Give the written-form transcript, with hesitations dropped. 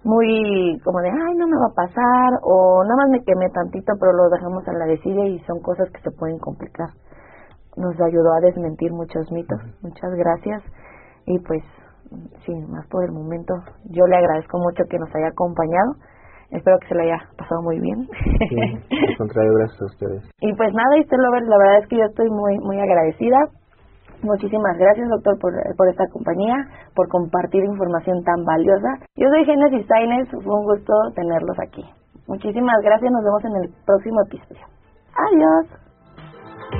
muy como de, ay, no me va a pasar, o nada más me quemé tantito, pero lo dejamos a la desidia y son cosas que se pueden complicar. Nos ayudó a desmentir muchos mitos. Muchas gracias. Y pues, sin más por el momento, yo le agradezco mucho que nos haya acompañado. Espero que se lo haya pasado muy bien. Sí, al contrario, gracias a ustedes. Y pues nada, Easter Lovers, la verdad es que yo estoy muy agradecida. Muchísimas gracias, doctor, por esta compañía, por compartir información tan valiosa. Yo soy Genesis Sainz, fue un gusto tenerlos aquí. Muchísimas gracias, nos vemos en el próximo episodio. Adiós.